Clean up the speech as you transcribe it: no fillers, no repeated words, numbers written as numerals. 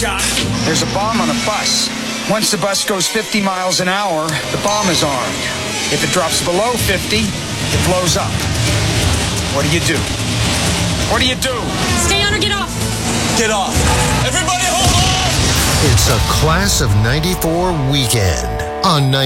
shot. There's a bomb on a bus. Once the bus goes 50 miles an hour, the bomb is armed. If it drops below 50, it blows up. What do you do? What do you do? Stay on or get off. Get off. Everybody hold on! It's a Class of '94 weekend on